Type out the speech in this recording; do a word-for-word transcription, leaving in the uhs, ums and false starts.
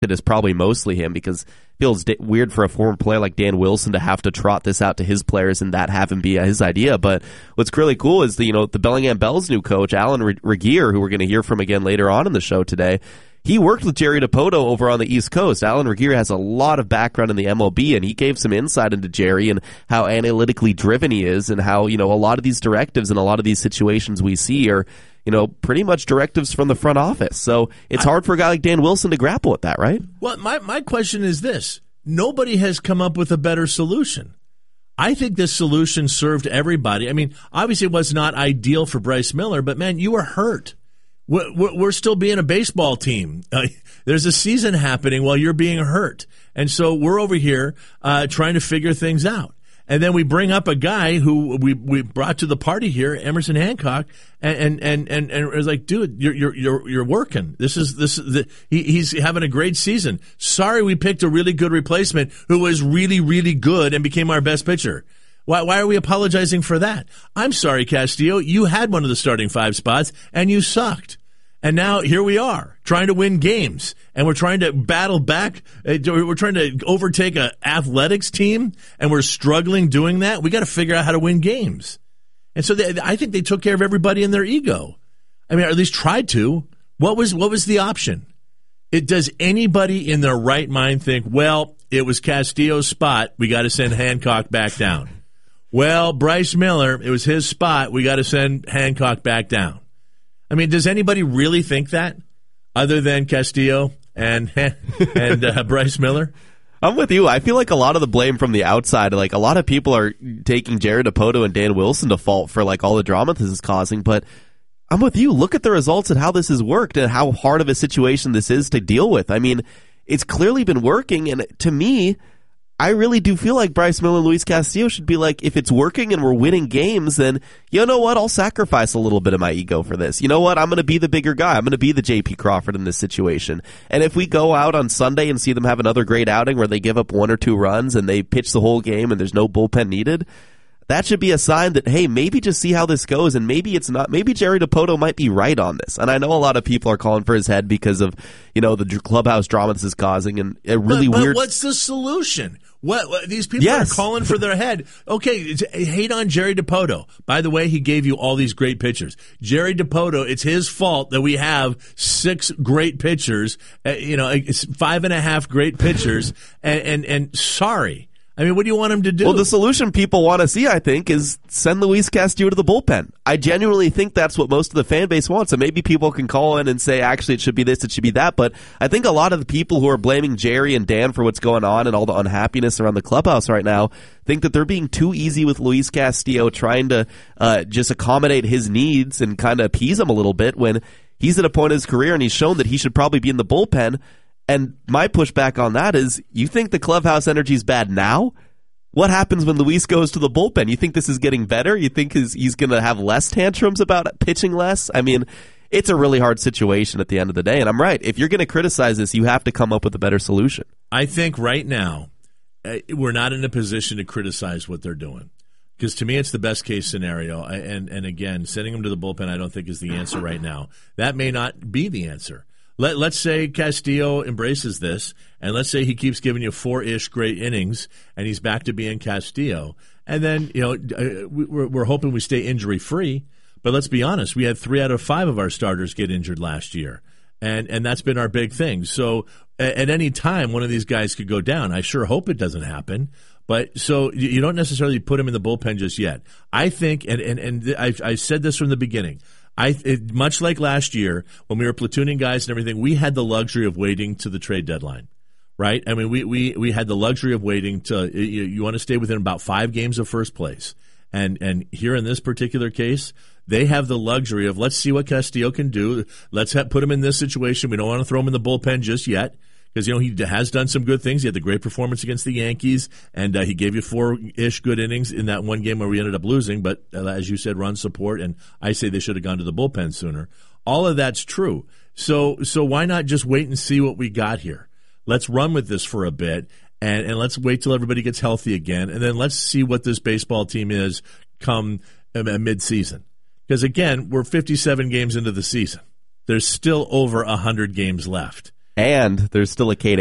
it is probably mostly him, because it feels d- weird for a former player like Dan Wilson to have to trot this out to his players and that have him be his idea. But what's really cool is the, you know, the Bellingham Bell's new coach, Alan Regier, who we're going to hear from again later on in the show today. He worked with Jerry DiPoto over on the East Coast. Alan Regier has a lot of background in the M L B, and he gave some insight into Jerry and how analytically driven he is, and how, you know, a lot of these directives and a lot of these situations we see are, you know, pretty much directives from the front office. So it's hard for a guy like Dan Wilson to grapple with that, right? Well, my, my question is this. Nobody has come up with a better solution. I think this solution served everybody. I mean, obviously it was not ideal for Bryce Miller, but, man, you were hurt. We're still being a baseball team. Uh, there's a season happening while you're being hurt. And so we're over here uh, trying to figure things out. And then we bring up a guy who we, we brought to the party here, Emerson Hancock, and and and and it was like, dude, you're you're you're, you're working. This is this is the, he, he's having a great season. Sorry, we picked a really good replacement who was really really good and became our best pitcher. Why, why are we apologizing for that? I'm sorry, Castillo. You had one of the starting five spots, and you sucked. And now here we are, trying to win games, and we're trying to battle back. We're trying to overtake an athletics team, and we're struggling doing that. We got to figure out how to win games. And so they, I think they took care of everybody in their ego. I mean, or at least tried to. What was what was the option? It does anybody in their right mind think, well, it was Castillo's spot, we got to send Hancock back down. Well, Bryce Miller, it was his spot, we got to send Hancock back down. I mean, does anybody really think that, other than Castillo and and uh, Bryce Miller? I'm with you. I feel like a lot of the blame from the outside, like a lot of people are taking Jerry DiPoto and Dan Wilson to fault for like all the drama this is causing. But I'm with you. Look at the results and how this has worked and how hard of a situation this is to deal with. I mean, it's clearly been working. And to me, I really do feel like Bryce Miller and Luis Castillo should be like, if it's working and we're winning games, then you know what? I'll sacrifice a little bit of my ego for this. You know what? I'm going to be the bigger guy. I'm going to be the J P Crawford in this situation. And if we go out on Sunday and see them have another great outing where they give up one or two runs and they pitch the whole game and there's no bullpen needed, that should be a sign that, hey, maybe just see how this goes, and maybe it's not. Maybe Jerry DiPoto might be right on this. And I know a lot of people are calling for his head because of, you know, the clubhouse drama this is causing, and a really but, but weird. What's the solution? What, what these people yes. are calling for their head. Okay, hate on Jerry DiPoto. By the way, he gave you all these great pitchers. Jerry DiPoto, it's his fault that we have six great pitchers. Uh, you know, it's five and a half great pitchers, and, and and sorry. I mean, what do you want him to do? Well, the solution people want to see, I think, is send Luis Castillo to the bullpen. I genuinely think that's what most of the fan base wants. And maybe people can call in and say, actually, it should be this, it should be that. But I think a lot of the people who are blaming Jerry and Dan for what's going on and all the unhappiness around the clubhouse right now think that they're being too easy with Luis Castillo, trying to uh, just accommodate his needs and kind of appease him a little bit when he's at a point in his career and he's shown that he should probably be in the bullpen. And my pushback on that is, you think the clubhouse energy is bad now? What happens when Luis goes to the bullpen? You think this is getting better? You think he's, he's going to have less tantrums about pitching less? I mean, it's a really hard situation at the end of the day. And I'm right. If you're going to criticize this, you have to come up with a better solution. I think right now, uh, we're not in a position to criticize what they're doing. Because to me, it's the best case scenario. And, and again, sending him to the bullpen I don't think is the answer right now. That may not be the answer. Let, let's say Castillo embraces this, and let's say he keeps giving you four-ish great innings, and he's back to being Castillo. And then, you know, we're, we're hoping we stay injury-free. But let's be honest, we had three out of five of our starters get injured last year, and and that's been our big thing. So at, at any time, one of these guys could go down. I sure hope it doesn't happen. But so you don't necessarily put him in the bullpen just yet. I think, and and, and I I said this from the beginning. I it, much like last year when we were platooning guys and everything, we had the luxury of waiting to the trade deadline, right? I mean, we we, we had the luxury of waiting to you, you want to stay within about five games of first place, and and here in this particular case, they have the luxury of let's see what Castillo can do. Let's have, put him in this situation. We don't want to throw him in the bullpen just yet. Because, you know, he has done some good things. He had the great performance against the Yankees, and uh, he gave you four-ish good innings in that one game where we ended up losing. But, uh, as you said, run support, and I say they should have gone to the bullpen sooner. All of that's true. So so why not just wait and see what we got here? Let's run with this for a bit, and, and let's wait till everybody gets healthy again, and then let's see what this baseball team is come uh, mid-season. Because, again, we're fifty-seven games into the season. There's still over one hundred games left. And there's still a Cade